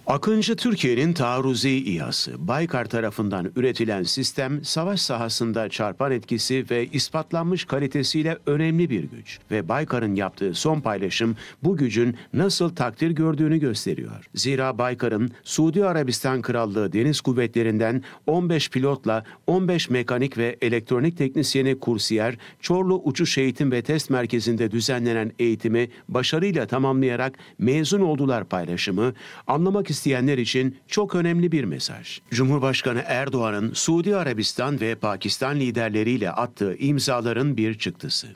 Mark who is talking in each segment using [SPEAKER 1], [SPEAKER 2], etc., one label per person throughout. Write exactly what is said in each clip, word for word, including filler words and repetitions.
[SPEAKER 1] Akıncı Türkiye'nin taarruzi İHA'sı, Baykar tarafından üretilen sistem, savaş sahasında çarpan etkisi ve ispatlanmış kalitesiyle önemli bir güç. Ve Baykar'ın yaptığı son paylaşım bu gücün nasıl takdir gördüğünü gösteriyor. Zira Baykar'ın Suudi Arabistan Krallığı Deniz Kuvvetleri'nden on beş pilotla on beş mekanik ve elektronik teknisyeni kursiyer, Çorlu Uçuş Eğitim ve Test Merkezi'nde düzenlenen eğitimi başarıyla tamamlayarak mezun oldular paylaşımı, anlamak isteyenler için çok önemli bir mesaj. Cumhurbaşkanı Erdoğan'ın Suudi Arabistan ve Pakistan liderleriyle attığı imzaların bir çıktısı.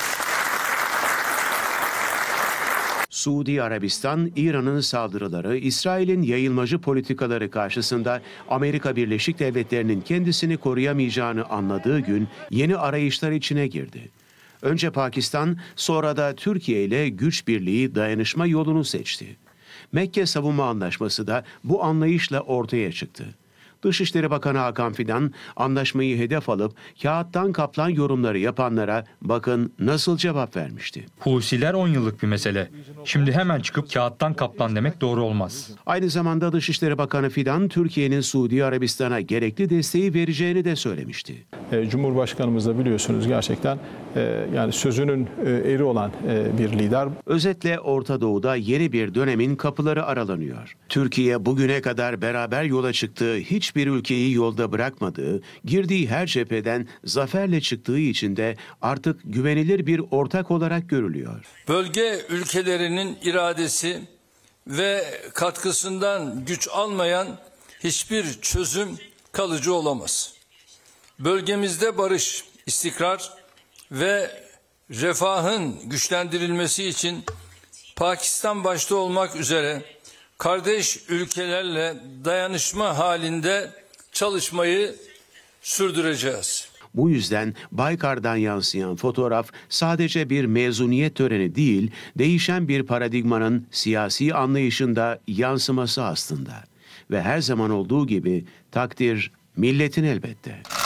[SPEAKER 1] Suudi Arabistan, İran'ın saldırıları, İsrail'in yayılmacı politikaları karşısında Amerika Birleşik Devletleri'nin kendisini koruyamayacağını anladığı gün yeni arayışlar içine girdi. Önce Pakistan, sonra da Türkiye ile güç birliği, dayanışma yolunu seçti. Mekke Savunma Anlaşması da bu anlayışla ortaya çıktı. Dışişleri Bakanı Hakan Fidan, anlaşmayı hedef alıp kağıttan kaplan yorumları yapanlara bakın nasıl cevap vermişti.
[SPEAKER 2] Husiler on yıllık bir mesele. Şimdi hemen çıkıp kağıttan kaplan demek doğru olmaz.
[SPEAKER 1] Aynı zamanda Dışişleri Bakanı Fidan, Türkiye'nin Suudi Arabistan'a gerekli desteği vereceğini de söylemişti.
[SPEAKER 3] Cumhurbaşkanımız da biliyorsunuz gerçekten e, yani sözünün e, eri olan e, bir lider.
[SPEAKER 1] Özetle Orta Doğu'da yeni bir dönemin kapıları aralanıyor. Türkiye bugüne kadar beraber yola çıktığı, hiçbir ülkeyi yolda bırakmadığı, girdiği her cepheden zaferle çıktığı için de artık güvenilir bir ortak olarak görülüyor.
[SPEAKER 4] Bölge ülkelerinin iradesi ve katkısından güç almayan hiçbir çözüm kalıcı olamaz. Bölgemizde barış, istikrar ve refahın güçlendirilmesi için Pakistan başta olmak üzere kardeş ülkelerle dayanışma halinde çalışmayı sürdüreceğiz.
[SPEAKER 1] Bu yüzden Baykar'dan yansıyan fotoğraf sadece bir mezuniyet töreni değil, değişen bir paradigmanın siyasi anlayışında yansıması aslında. Ve her zaman olduğu gibi takdir milletin elbette.